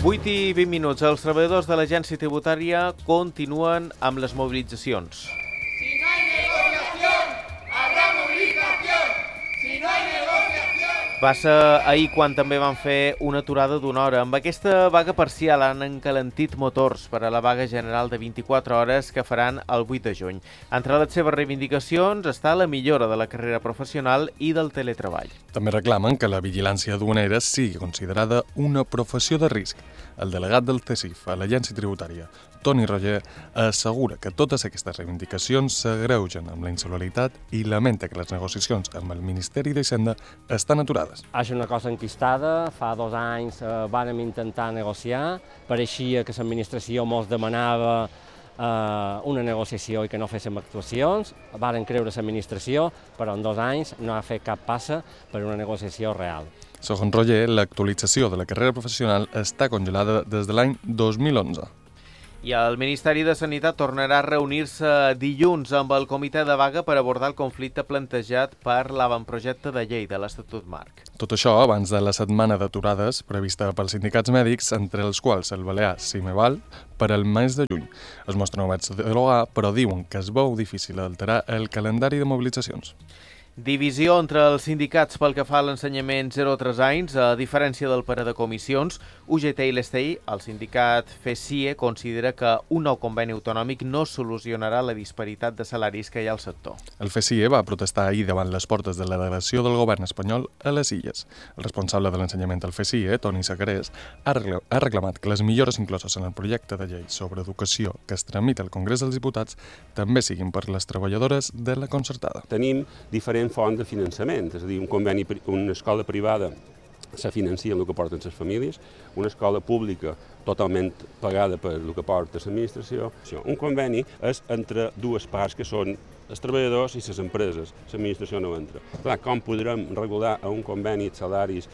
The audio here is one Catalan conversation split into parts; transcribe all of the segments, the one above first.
8 i 20 minuts. Els treballadors de l'agència tributària continuen amb les mobilitzacions. Si no hay negociación, habrá movilización. Si no hay negociación... Va ser ahir quan també van fer una aturada d'una hora. Amb aquesta vaga parcial han encalentit motors per a la vaga general de 24 hores que faran el 8 de juny. Entre les seves reivindicacions està la millora de la carrera professional i del teletreball. També reclamen que la vigilància duanera sigui considerada una professió de risc. El delegat del CESIF a l'agència tributària, Toni Roger, assegura que totes aquestes reivindicacions s'agreugen amb la insolidaritat i lamenta que les negociacions amb el Ministeri d'Hisenda estan aturades. És una cosa enquistada, fa 2 anys vàrem intentar negociar, pareixia que l'administració ens demanava una negociació i que no féssim actuacions, varen creure l'administració, però en 2 anys no ha fet cap passa per una negociació real. Segons Roger, l'actualització de la carrera professional està congelada des de l'any 2011. I el Ministeri de Sanitat tornarà a reunir-se dilluns amb el comitè de vaga per abordar el conflicte plantejat per l'avantprojecte de llei de l'Estatut Marc. Tot això abans de la setmana d'aturades prevista pels sindicats mèdics, entre els quals el balear Cimeval, per al mes de juny. Es mostren oberts a dialogar, però diuen que es veu difícil alterar el calendari de mobilitzacions. Divisió entre els sindicats pel que fa a l'ensenyament 0-3 anys. A diferència del pare de comissions, UGT i l'ESTEI, el sindicat FESIE considera que un nou conveni autonòmic no solucionarà la disparitat de salaris que hi ha al sector. El FESIE va protestar ahir davant les portes de la delegació del govern espanyol a les Illes. El responsable de l'ensenyament del FESIE, Toni Sacarés, ha reclamat que les millores incloses en el projecte de llei sobre educació que es tramita al Congrés dels Diputats també siguin per les treballadores de la concertada. Tenim diferents fonts de finançament, és a dir, una escola privada se financia el que porten les famílies, una escola pública totalment pagada per el que porta l'administració. Un conveni és entre dues parts que són els treballadors i les empreses. L'administració no entra. Clar, com podrem regular a un conveni els salaris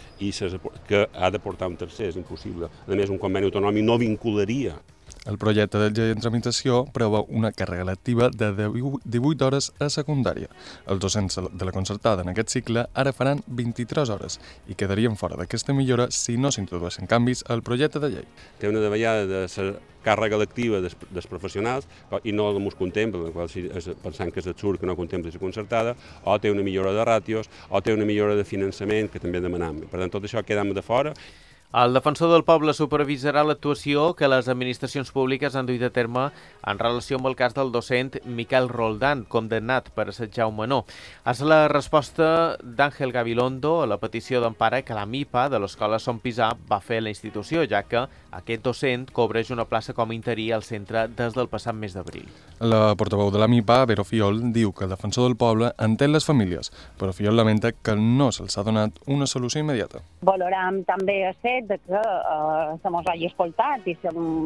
que ha de portar un tercer? És impossible. A més, un conveni autonòmic no vincularia. El projecte de llei en tramitació preveu una càrrega lectiva de 18 hores a secundària. Els docents de la concertada en aquest cicle ara faran 23 hores i quedarien fora d'aquesta millora si no s'introdueixen canvis al projecte de llei. Té una davallada de la càrrega lectiva dels professionals i no ens contempla, pensant que és absurd que no contempla la concertada, o té una millora de ràtios, o té una millora de finançament que també demanam. Per tant, tot això queda de fora. El defensor del poble supervisarà l'actuació que les administracions públiques han duit a terme en relació amb el cas del docent Miquel Roldán, condemnat per assetjar un menor. És la resposta d'Àngel Gabilondo a la petició d'empara que la MIPA de l'escola Son Pisà va fer a la institució, ja que aquest docent cobreix una plaça com a interí al centre des del passat mes d'abril. La portaveu de la MIPA, Vero Fiol, diu que el defensor del poble entén les famílies, però Fiol lamenta que no se'ls ha donat una solució immediata. Valorem també el fet de que se mos hagi escoltat i se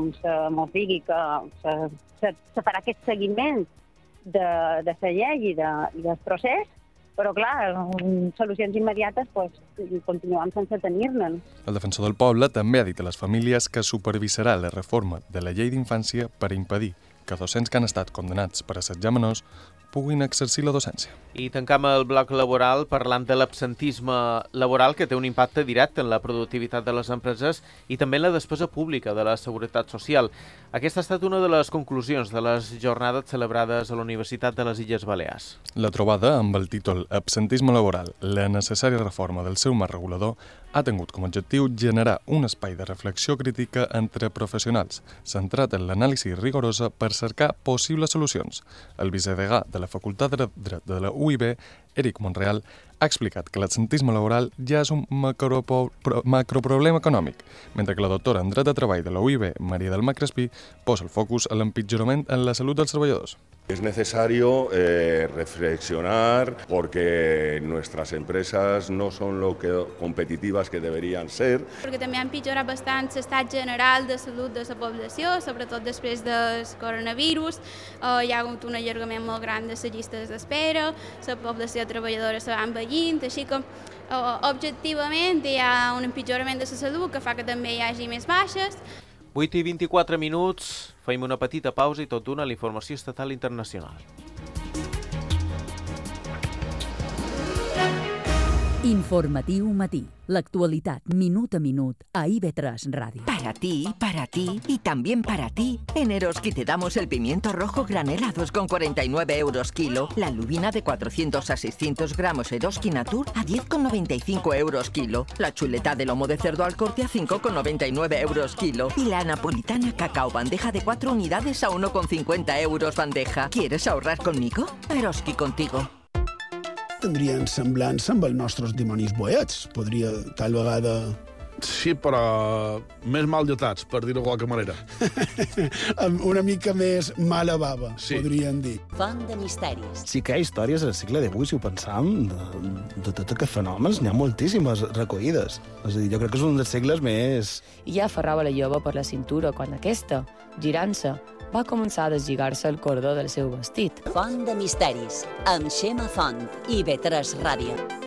mos digui que se farà aquest seguiment de la llei i del procés, però clar, solucions immediates continuem sense tenir-ne. El defensor del poble també ha dit a les famílies que supervisarà la reforma de la llei d'infància per impedir que docents que han estat condemnats per assetjar menors puguin exercir la docència. I tancam el bloc laboral parlant de l'absentisme laboral, que té un impacte directe en la productivitat de les empreses i també en la despesa pública de la seguretat social. Aquesta ha estat una de les conclusions de les jornades celebrades a la Universitat de les Illes Balears. La trobada, amb el títol Absentisme laboral, la necessària reforma del seu marc regulador, ha tingut com a objectiu generar un espai de reflexió crítica entre professionals, centrat en l'anàlisi rigorosa per cercar possibles solucions. El vicedegà de la Facultat de Dret de la UIB, Eric Monreal, ha explicat que l'absentisme laboral ja és un macroproblema econòmic, mentre que la doctora en Dret de Treball de la UIB, María del Mar Crespí, posa el focus en l'empitjorament en la salut dels treballadors. Es necesario reflexionar porque nuestras empresas no son lo competitivas que deberían ser. Perquè també ha empitjorat bastant l'estat general de salut de la població, sobretot després del coronavirus. Hi ha hagut un allargament molt gran de les llistes d'espera, la població treballadora se va envellint, així que objectivament hi ha un empitjorament de la salut que fa que també hi hagi més baixes. 8 i 24 minuts, fem una petita pausa i tot d'una la informació estatal internacional. Informatiu Matí. L'actualitat minut a minut a IB3 Radio. Para ti y también para ti. En Eroski te damos el pimiento rojo granelado a 2,49 € kilo, la lubina de 400 a 600 gramos Eroski Natur a 10,95 € kilo, la chuleta de lomo de cerdo al corte a 5,99 € kilo y la napolitana cacao bandeja de 4 unidades a 1,50 € bandeja. ¿Quieres ahorrar conmigo? Eroski contigo. Tindrien semblança amb els nostres dimonis boets. Podria, tal vegada... Sí, però més mal lletats, per dir-ho de qualque manera. Amb una mica més mala bava, sí. Podríem dir. Font de misteris. Sí que hi ha històries al segle XVIII, si ho pensam, de tots aquests fenòmens, n'hi ha moltíssimes recollides. És a dir, jo crec que és un dels segles més... I ja aferrava la jove per la cintura quan aquesta, girant-se, va començar a deslligar-se el cordó del seu vestit. Font de misteris, amb Xema Font, IB3 Ràdio.